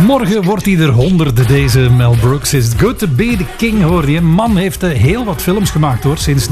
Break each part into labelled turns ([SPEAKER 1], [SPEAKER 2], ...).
[SPEAKER 1] Morgen wordt hij er 100, deze Mel Brooks. It's good to be the king, hoorde je. Man heeft heel wat films gemaakt, hoor. Sinds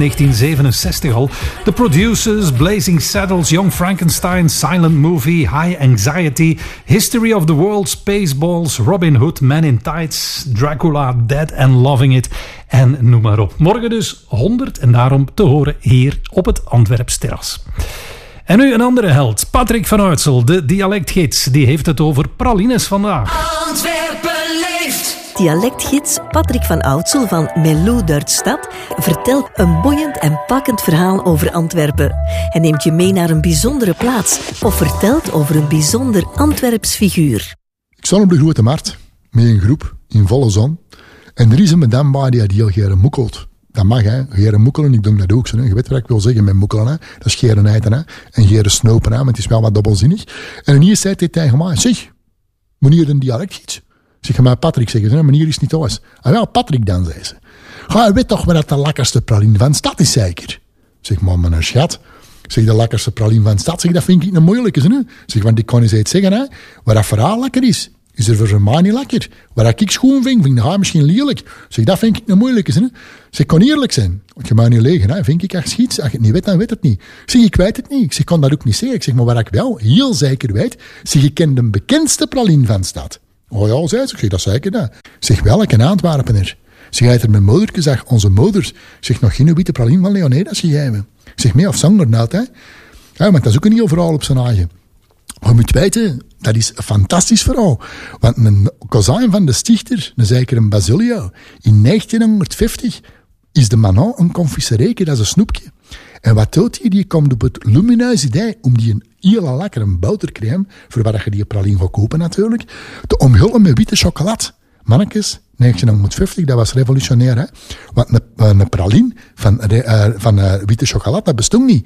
[SPEAKER 1] 1967 al. The Producers, Blazing Saddles, Young Frankenstein, Silent Movie, High Anxiety, History of the World, Spaceballs, Robin Hood, Man in Tights, Dracula, Dead and Loving It. En noem maar op. Morgen dus 100 en daarom te horen hier op het Antwerps terras. En nu een andere held, Patrick van Uytsel, de dialectgids. Die heeft het over pralines vandaag.
[SPEAKER 2] Antwerpen leeft!
[SPEAKER 3] Dialectgids Patrick van Uytsel van Melou Duurstad vertelt een boeiend en pakkend verhaal over Antwerpen. Hij neemt je mee naar een bijzondere plaats of vertelt over een bijzonder Antwerps figuur.
[SPEAKER 4] Ik sta op de Grote Markt met een groep in volle zon. En er is een madame bij die heel graag moekelt. Dat mag, hè. Geren moekelen, ik doe dat ook zo. Hè. Je weet wat ik wil zeggen met moekelen, hè. Dat is geren eten, hè. En geren snopen, hè. Maar het is wel wat dubbelzinnig. En ineens zei hij tegen mij, zeg, meneer een dialectgids. Zeg maar Patrick, zeggen ze, meneer is niet thuis. Ah ja, Patrick dan, zei ze. Ga, je weet toch waar dat de lekkerste praline van stad is, zeker? Zeg maar, mijn schat. Zeg, de lekkerste praline van stad, zeg, dat vind ik een moeilijke, hè. Zeg, want ik kan eens iets zeggen, hè. Waar dat verhaal lekker is er voor mij niet lekker. Waar ik schoon vind dat misschien lelijk. Zeg, dat vind ik een moeilijke, hè. Zeg, kan eerlijk zijn. Want je mag niet liegen, hè. Vind ik echt iets. Als je het niet weet, dan weet het niet. Zeg, ik weet het niet. Ik zeg, kan dat ook niet zeggen. Ik zeg, maar waar ik wel heel zeker weet. Zeg, ik ken de bekendste praline van de stad. Oh ja, zei ze. Ik zeg, dat zeker dat. Zeg, welke Antwerpener? Zeg, hij er mijn moederke zag, onze moeders. Zeg, nog geen witte praline van Leonidas gegeven. Ik zeg, mee of zanger nou, hè. Ja, maar dat is ook een heel verhaal op zijn eigen. Je moet weten, dat is een fantastisch verhaal. Want een kozijn van de stichter, een zeker een Basilio, in 1950 is de Manon een confisereeke, dat is een snoepje. En wat doet hij? Die komt op het lumineuze idee om die een hele lekkere botercrème, voor waar je die praline gaat kopen natuurlijk, te omhullen met witte chocolade. Mannetjes, 1950, dat was revolutionair, hè. Want een praline van witte chocolade, dat bestond niet.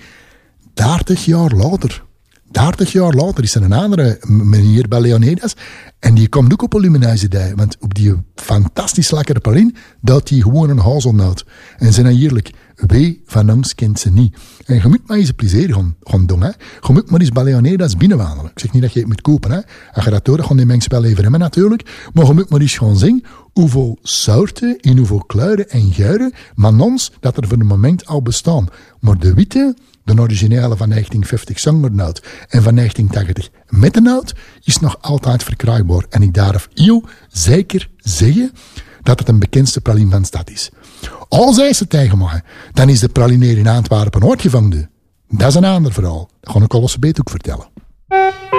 [SPEAKER 4] 30 jaar later is er een andere meneer bij Leonidas. En die komt ook op een lumineuze idee. Want op die fantastisch lekkere praline duwt hij gewoon een hazelnoot. En zijn dan eerlijk, wie van ons kent ze niet. En je moet maar eens een plezier gaan doen. Hè. Je moet maar eens bij Leonidas binnenwandelen. Ik zeg niet dat je het moet kopen. Hè. Als je dat doet, dan gaan die mensen wel even hebben natuurlijk. Maar je moet maar eens gaan zien hoeveel soorten in hoeveel kleuren en geuren manons dat er voor het moment al bestaan. Maar de witte, de originele van 1950 zonder noot en van 1980 met de noot is nog altijd verkrijgbaar. En ik durf heel zeker zeggen dat het een bekendste praline van de stad is. Al zei ze tegen mij, dan is de pralineer in Antwerpen ooit gevangen. Dat is een ander verhaal. Dat ga ik alles beter ook vertellen.